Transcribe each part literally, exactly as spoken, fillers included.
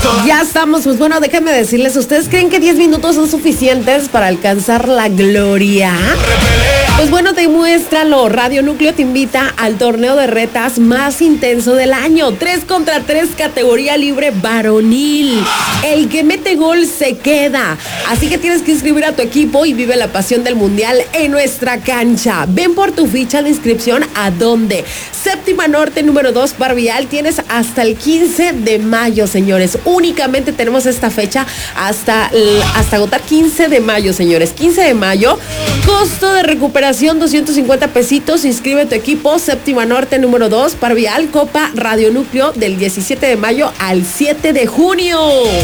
Ya estamos, pues bueno, déjenme decirles, ¿ustedes creen que diez minutos son suficientes para alcanzar la gloria? Pues bueno, demuéstralo. Radio Núcleo te invita al torneo de retas más intenso del año. tres contra tres, categoría libre varonil. El que mete gol se queda. Así que tienes que inscribir a tu equipo y vive la pasión del mundial en nuestra cancha. Ven por tu ficha de inscripción. ¿A dónde? Séptima Norte, número dos, Parvial. Tienes hasta el quince de mayo, señores. Únicamente tenemos esta fecha hasta, hasta agotar quince de mayo, señores. quince de mayo. Costo de recuperación doscientos cincuenta pesitos. Inscribe tu equipo. Séptima Norte, número dos, Parvial. Copa Radio Núcleo del diecisiete de mayo al siete de junio.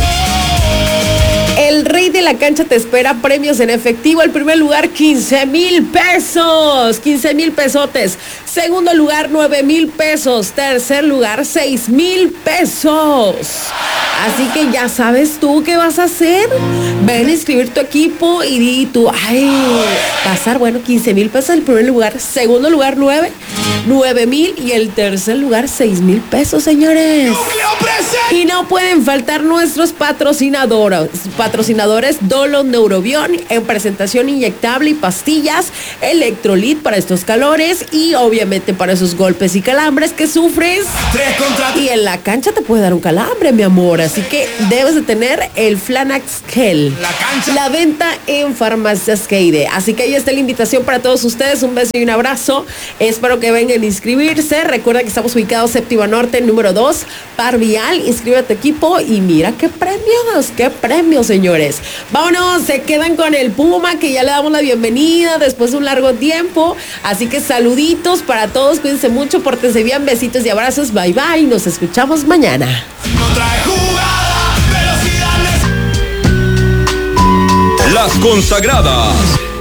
El rey de la cancha te espera, premios en efectivo. El primer lugar, quince mil pesos. quince mil pesotes. Segundo lugar, nueve mil pesos. Tercer lugar, seis mil pesos. Así que ya sabes tú qué vas a hacer. Ven a inscribir tu equipo y di tú, ay, pasar, bueno, quince mil pesos el primer lugar. Segundo lugar, nueve. nueve mil y el tercer lugar, seis mil pesos, señores. Y no pueden faltar nuestros patrocinadores. Patrocinadores Dolon Neurobión en presentación inyectable y pastillas, Electrolit para estos calores y obviamente para esos golpes y calambres que sufres. Y en la cancha te puede dar un calambre, mi amor. Así que debes de tener el Flanax Gel. La, la venta en Farmacias Keide. Así que ahí está la invitación para todos ustedes. Un beso y un abrazo. Espero que vengan a inscribirse. Recuerda que estamos ubicados Séptima Norte, número dos, Parvial. Inscribe a tu equipo y mira qué premios, qué premios, señores. Vámonos, se quedan con el Puma, que ya le damos la bienvenida después de un largo tiempo. Así que saluditos para todos. Cuídense mucho, pórtense bien. Besitos y abrazos. Bye, bye. Nos escuchamos mañana. Las consagradas.